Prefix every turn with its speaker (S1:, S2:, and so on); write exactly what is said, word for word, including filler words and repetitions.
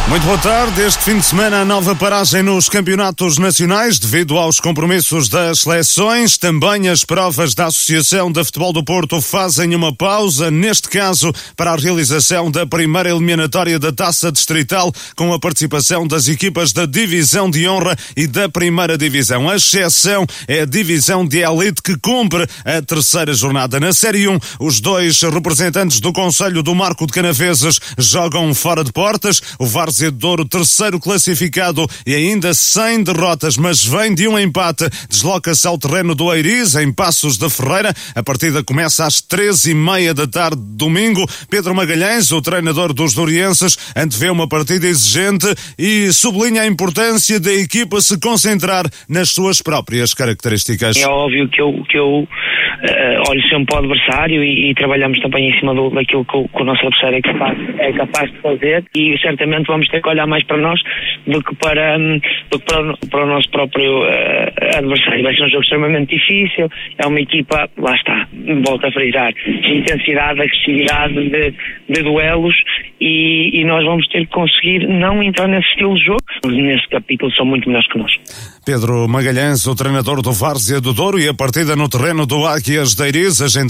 S1: Muito boa tarde. Este fim de semana a nova paragem nos campeonatos nacionais devido aos compromissos das seleções. Também as provas da Associação de Futebol do Porto fazem uma pausa, neste caso para a realização da primeira eliminatória da Taça Distrital, com a participação das equipas da Divisão de Honra e da Primeira Divisão. A exceção é a Divisão de Elite, que cumpre a terceira jornada. Na Série um, os dois representantes do Concelho do Marco de Canaveses jogam fora de portas. O Várzea de Douro, terceiro classificado e ainda sem derrotas, mas vem de um empate, desloca-se ao terreno do Eiriz, em Passos da Ferreira. A partida começa às treze e meia da tarde, domingo. Pedro Magalhães, o treinador dos dourienses, antevê uma partida exigente e sublinha a importância da equipa se concentrar nas suas próprias características.
S2: É óbvio que eu, que eu uh, olho sempre para o adversário e, e trabalhamos também em cima do, daquilo que o, que o nosso adversário é capaz, é capaz de fazer, e certamente vamos ter que olhar mais para nós do que para, um, do que para, o, para o nosso próprio uh, adversário. Vai ser um jogo extremamente difícil, é uma equipa, lá está, volto a frisar, de intensidade, agressividade, de, de duelos, e, e nós vamos ter que conseguir não entrar nesse estilo de jogo. Nesse capítulo são muito melhores que nós.
S1: Pedro Magalhães, o treinador do Várzea do Douro, e a partida no terreno do Águias de Eiriz,